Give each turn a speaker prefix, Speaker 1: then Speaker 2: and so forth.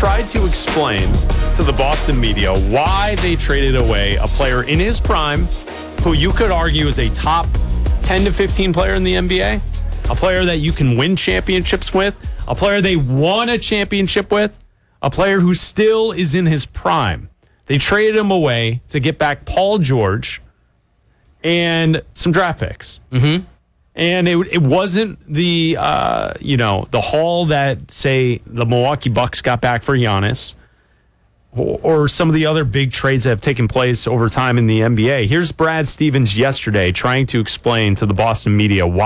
Speaker 1: tried to explain to the Boston media why they traded away a player in his prime who you could argue is a top 10 to 15 player in the NBA, a player that you can win championships with, a player they won a championship with, a player who still is in his prime. They traded him away to get back Paul George and some draft picks. Mm-hmm. And it wasn't the the haul that, say, the Milwaukee Bucks got back for Giannis or some of the other big trades that have taken place over time in the NBA. Here's Brad Stevens yesterday trying to explain to the Boston media why